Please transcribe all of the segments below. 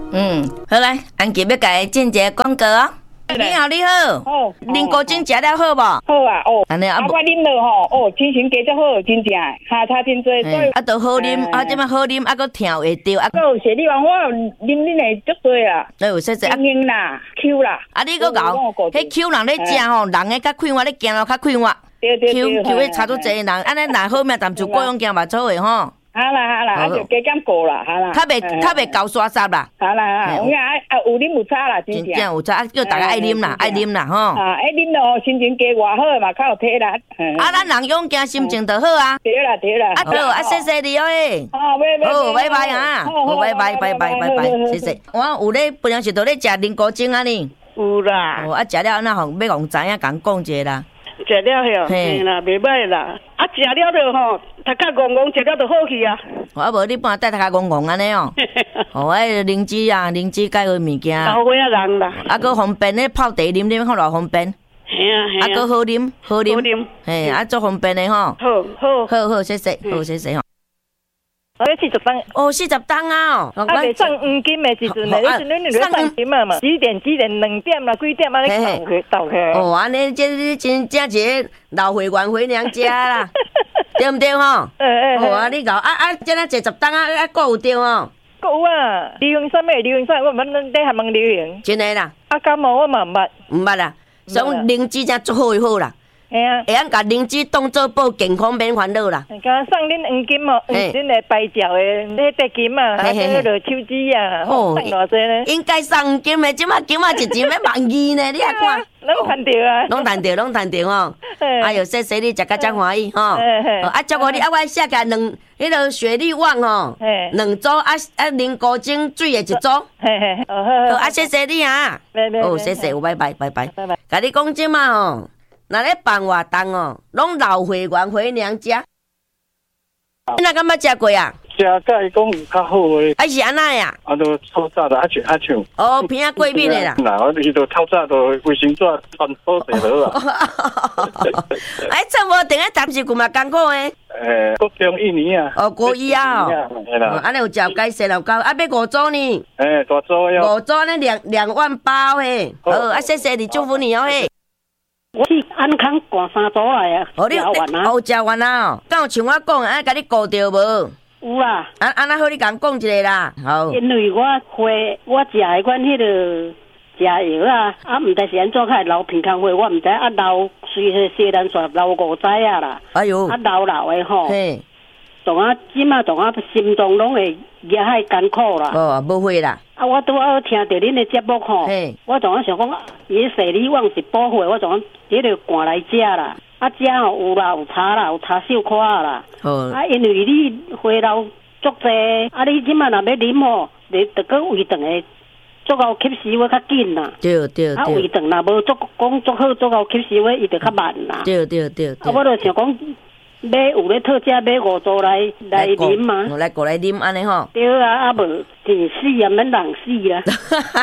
好来，安吉要甲伊进一个广告哦。你好，你好。 哦， 恁高精食了好无？ 好啊，哦。 安尼啊， 我啉落吼，哦，精神加足好，真正下差真多，所以啊，都好啉，啊，即摆好啉，啊，搁听会着，啊， 还有雪莉王，我啉恁的足多啊。 都有说啊， 英啦 ，Q 啦。 啊，你搁讲，迄 Q 人咧食吼，人诶较快活，咧行路较快活。 对对对。 Q 迄差足济人，安尼若好命，但就各种行嘛做诶吼。 好啦，啊就加减过啦，好啦。 较袂够刷煞啦。 好啦，有影有啉有差啦，真正有差，叫大家爱啉啦，爱啉啦吼。 啊，爱啉咯，心情加偌好嘛，较有体力。 啊，咱人勇行，心情就好啊。 对啦，对啦。 啊好，啊谢谢你哦诶。 好， 拜拜啊。好，拜拜，谢谢。我有咧，平常时都咧食灵果精啊呢。 有啦。 哦，啊食了安那互要互知影，共讲者啦。 食了嘿，嘿啦，袂歹啦。啊，食了就吼，头壳戆戆，食了就好去啊。 啊无你半带头壳戆戆安尼哦。哦，迄灵芝啊，灵芝介好物件。 老岁仔人啦。啊， 搁方便咧泡茶啉看偌方便。 嘿啊嘿啊。 啊，搁好啉，好啉。嘿，啊，足方便的吼。好，谢谢，好谢谢吼。 我40档。 哦，40档啊！ 啊，未送黄金的时阵咧，迄阵恁咧送金啊嘛，几点2点啊，几点啊咧倒去。 哦，安尼这真正一个老会员回娘家啦，对毋对吼？哦啊，你搞这咱40档啊，还有对吼？ 有啊，流行啥物？流行啥？我问恁底下问流行。 真诶啦。 啊，感冒我嘛毋捌。 毋捌啦，从灵芝才足好啦。 嘿啊， 会甲灵芝当做保健康免烦恼啦。 甲送恁黄金哦，恁的白条的迄块金啊，还有迄落手指啊，送偌济呢？ 应该送黄金的，即马金啊一斤要12000呢，你还看？ 拢赚着啊！ 拢赚着吼。哎呦，谢谢你食甲遮欢喜吼。啊，祝福你啊！我写下迄落雪莉旺吼，2组啊，灵果精水的1组。好啊，谢谢你啊。哦，谢谢，拜拜。甲你讲即马吼。若咧办活动哦，拢老会员回娘家。你若敢捌食过啊？ 食甲伊讲有较好诶。 啊是安那呀？ 啊，都透早的像。 哦，片啊过敏的啦。 嗱，我伊都透早都卫生纸穿好地落啊。 哎，这无定咧暂时久嘛艰苦诶。 国中1年啊。 哦，国一啊。 系啦。 安尼有照解释了够，啊要5组呢。 大组哟。 5组呢2万8嘿。好，啊谢谢你，祝福你哦嘿。 我去安康赶3组来啊， 哦，你食完啊？敢有像我讲安甲你顾着无？ 有啦。 安那好，你甲讲一个啦。好。 因为我食的款迄个食药啊，毋知是安怎较流健康血，我毋知啊流随迄西兰线流5载啊啦。 哎呦。 啊流的吼。 嘿。 即马心脏拢会也害艰苦啦。 哦，无会啦。 啊，我拄好听着恁的节目吼，我想讲，伊雪莉旺是保护，我迄个赶来食啦。啊，食吼有啦，有擦啦，有擦手块啦。啊，因为你血流足济，啊，你即马若要啉吼，你得个胃肠的足够吸收的较紧啦。 对。 啊，胃肠若无足好，足够吸收的，伊就较慢啦。 对。 啊，我就想讲。有咧特价买5组来啉嘛？ 来过来啉安尼吼。 对啊，啊无真死啊，免人死啊。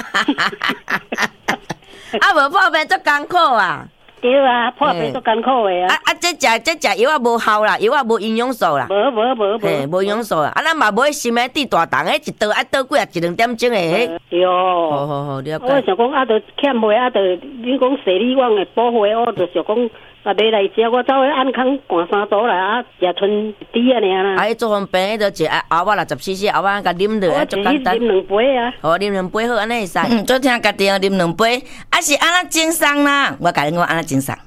啊无破病足艰苦啊。 对啊，破病足艰苦的啊。 啊这食药啊无效啦，药啊无营养素啦。无营养素啊。啊咱嘛无迄心的滴大肠，迄一刀啊倒几啊1-2点钟的迄。 对。 好，了解。 我想讲啊，着欠费啊，着你讲雪莉旺的保护，我着想讲。啊，买来食，我走去安康赶3组来啊，食剩滴啊尔啦。啊， 迄做方便，迄就一后仔60cc，后仔甲啉落，足简单。 我啉2杯啊。 哦，啉2杯好，安尼会使。做听家己哦，啉2杯，啊是安那精送啦，我甲你讲安那精送。